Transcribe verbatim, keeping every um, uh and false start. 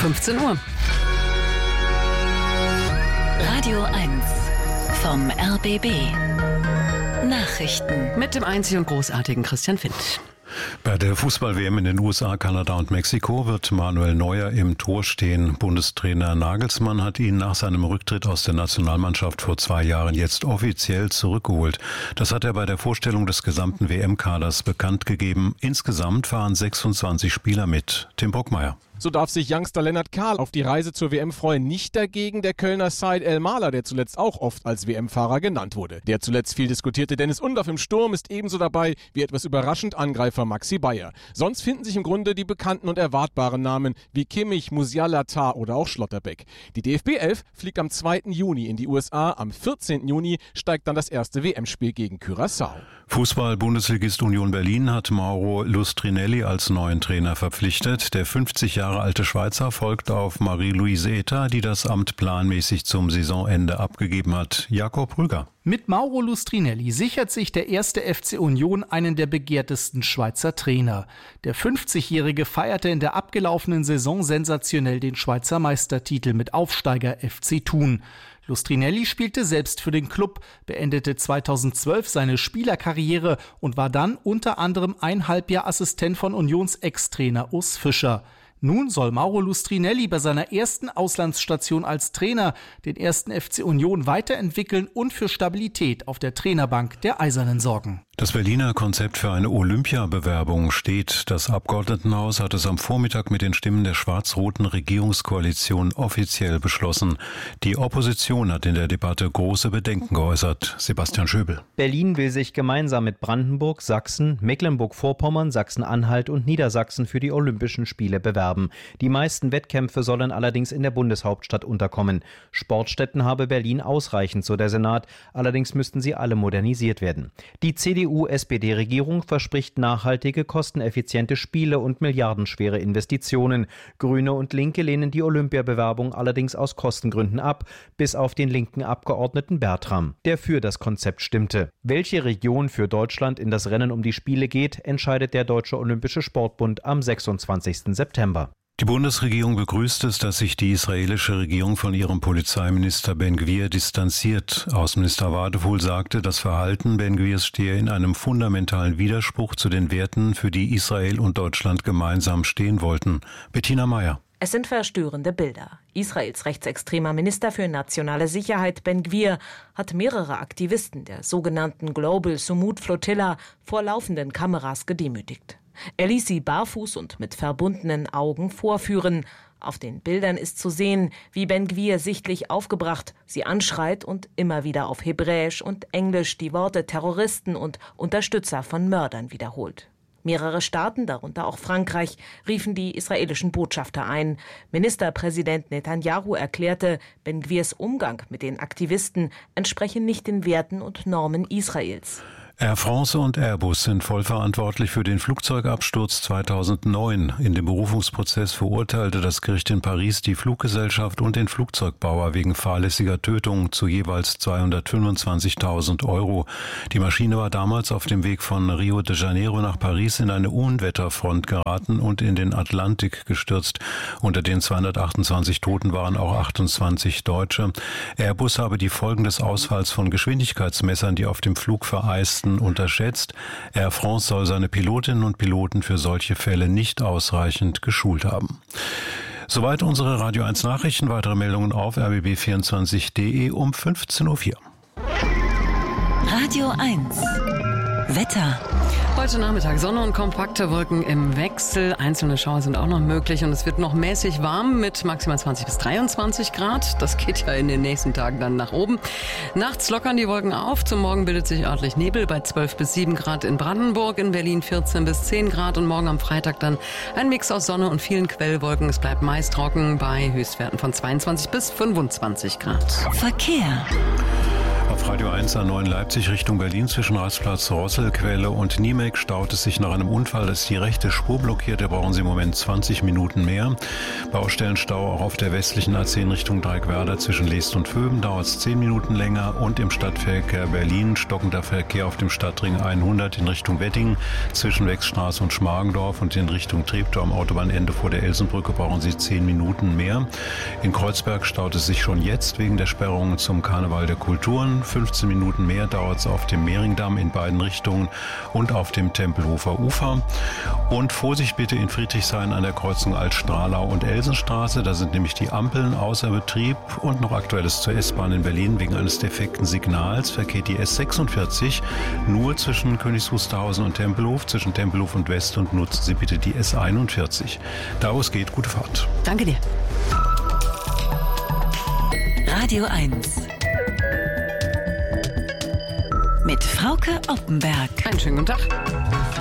fünfzehn Uhr. Radio eins vom R B B. Nachrichten. Mit dem einzig und großartigen Christian Findt. Bei der Fußball-W M in den U S A, Kanada und Mexiko wird Manuel Neuer im Tor stehen. Bundestrainer Nagelsmann hat ihn nach seinem Rücktritt aus der Nationalmannschaft vor zwei Jahren jetzt offiziell zurückgeholt. Das hat er bei der Vorstellung des gesamten W M-Kaders bekannt gegeben. Insgesamt fahren sechsundzwanzig Spieler mit. Tim Brockmeier. So darf sich Youngster Lennart Kahl auf die Reise zur W M freuen. Nicht dagegen der Kölner Said El-Maler, der zuletzt auch oft als W M-Fahrer genannt wurde. Der zuletzt viel diskutierte Dennis Undaff im Sturm ist ebenso dabei wie etwas überraschend Angreifer Maxi Bayer. Sonst finden sich im Grunde die bekannten und erwartbaren Namen wie Kimmich, Musiala, Tah oder auch Schlotterbeck. Die D F B elf fliegt am zweiten Juni in die U S A. Am vierzehnten Juni steigt dann das erste W M-Spiel gegen Curaçao. Fußball-Bundesligist Union Berlin hat Mauro Lustrinelli als neuen Trainer verpflichtet. Der fünfzig Jahre alte Schweizer folgt auf Marie-Louise Eta, die das Amt planmäßig zum Saisonende abgegeben hat. Jakob Rüger. Mit Mauro Lustrinelli sichert sich der erste F C Union einen der begehrtesten Schweizer Trainer. Der fünfzigjährige feierte in der abgelaufenen Saison sensationell den Schweizer Meistertitel mit Aufsteiger F C Thun. Lustrinelli spielte selbst für den Klub, beendete zweitausendzwölf seine Spielerkarriere und war dann unter anderem ein Halbjahr Assistent von Unions Ex-Trainer Urs Fischer. Nun soll Mauro Lustrinelli bei seiner ersten Auslandsstation als Trainer den ersten F C Union weiterentwickeln und für Stabilität auf der Trainerbank der Eisernen sorgen. Das Berliner Konzept für eine Olympiabewerbung steht. Das Abgeordnetenhaus hat es am Vormittag mit den Stimmen der schwarz-roten Regierungskoalition offiziell beschlossen. Die Opposition hat in der Debatte große Bedenken geäußert. Sebastian Schöbel. Berlin will sich gemeinsam mit Brandenburg, Sachsen, Mecklenburg-Vorpommern, Sachsen-Anhalt und Niedersachsen für die Olympischen Spiele bewerben. Die meisten Wettkämpfe sollen allerdings in der Bundeshauptstadt unterkommen. Sportstätten habe Berlin ausreichend, so der Senat. Allerdings müssten sie alle modernisiert werden. Die C D U S P D-Regierung verspricht nachhaltige, kosteneffiziente Spiele und milliardenschwere Investitionen. Grüne und Linke lehnen die Olympiabewerbung allerdings aus Kostengründen ab, bis auf den linken Abgeordneten Bertram, der für das Konzept stimmte. Welche Region für Deutschland in das Rennen um die Spiele geht, entscheidet der Deutsche Olympische Sportbund am sechsundzwanzigsten September. Die Bundesregierung begrüßt es, dass sich die israelische Regierung von ihrem Polizeiminister Ben-Gvir distanziert. Außenminister Wadefuhl sagte, das Verhalten Ben-Gvirs stehe in einem fundamentalen Widerspruch zu den Werten, für die Israel und Deutschland gemeinsam stehen wollten. Bettina Meyer. Es sind verstörende Bilder. Israels rechtsextremer Minister für nationale Sicherheit Ben-Gvir hat mehrere Aktivisten der sogenannten Global Sumud Flotilla vor laufenden Kameras gedemütigt. Er ließ sie barfuß und mit verbundenen Augen vorführen. Auf den Bildern ist zu sehen, wie Ben-Gvir sichtlich aufgebracht sie anschreit und immer wieder auf Hebräisch und Englisch die Worte Terroristen und Unterstützer von Mördern wiederholt. Mehrere Staaten, darunter auch Frankreich, riefen die israelischen Botschafter ein. Ministerpräsident Netanyahu erklärte, Ben-Gvirs Umgang mit den Aktivisten entspreche nicht den Werten und Normen Israels. Air France und Airbus sind vollverantwortlich für den Flugzeugabsturz zweitausendneun. In dem Berufungsprozess verurteilte das Gericht in Paris die Fluggesellschaft und den Flugzeugbauer wegen fahrlässiger Tötung zu jeweils zweihundertfünfundzwanzigtausend Euro. Die Maschine war damals auf dem Weg von Rio de Janeiro nach Paris in eine Unwetterfront geraten und in den Atlantik gestürzt. Unter den zweihundertachtundzwanzig Toten waren auch achtundzwanzig Deutsche. Airbus habe die Folgen des Ausfalls von Geschwindigkeitsmessern, die auf dem Flug vereisten, unterschätzt. Air France soll seine Pilotinnen und Piloten für solche Fälle nicht ausreichend geschult haben. Soweit unsere Radio eins Nachrichten. Weitere Meldungen auf r b b vierundzwanzig punkt d e um fünfzehn Uhr vier. Radio eins Wetter. Heute Nachmittag Sonne und kompakte Wolken im Wechsel. Einzelne Schauer sind auch noch möglich und es wird noch mäßig warm mit maximal zwanzig bis dreiundzwanzig Grad. Das geht ja in den nächsten Tagen dann nach oben. Nachts lockern die Wolken auf. Zum Morgen bildet sich örtlich Nebel bei zwölf bis sieben Grad in Brandenburg, in Berlin vierzehn bis zehn Grad und morgen am Freitag dann ein Mix aus Sonne und vielen Quellwolken. Es bleibt meist trocken bei Höchstwerten von zweiundzwanzig bis fünfundzwanzig Grad. Verkehr. Auf Radio eins A neun Leipzig Richtung Berlin zwischen Rastplatz Rosselquelle und Niemek staut es sich nach einem Unfall. Da ist die rechte Spur blockiert. Da brauchen Sie im Moment zwanzig Minuten mehr. Baustellenstau auch auf der westlichen A zehn Richtung Dreieckwerder zwischen Leest und Vöben. Dauert es zehn Minuten länger. Und im Stadtverkehr Berlin stockender Verkehr auf dem Stadtring hundert in Richtung Wedding zwischen Wechsstraße und Schmargendorf und in Richtung Treptow am Autobahnende vor der Elsenbrücke brauchen Sie zehn Minuten mehr. In Kreuzberg staut es sich schon jetzt wegen der Sperrungen zum Karneval der Kulturen. fünfzehn Minuten mehr dauert es auf dem Mehringdamm in beiden Richtungen und auf dem Tempelhofer Ufer. Und Vorsicht bitte in Friedrichshain an der Kreuzung Altstrahlau und Elsenstraße. Da sind nämlich die Ampeln außer Betrieb. Und noch Aktuelles zur S-Bahn in Berlin. Wegen eines defekten Signals verkehrt die S sechsundvierzig nur zwischen Königs Wusterhausen und Tempelhof, zwischen Tempelhof und West, und nutzen Sie bitte die S einundvierzig. Da wo es geht, gute Fahrt. Danke dir. Radio eins. Mit Frauke Oppenberg. Einen schönen guten Tag.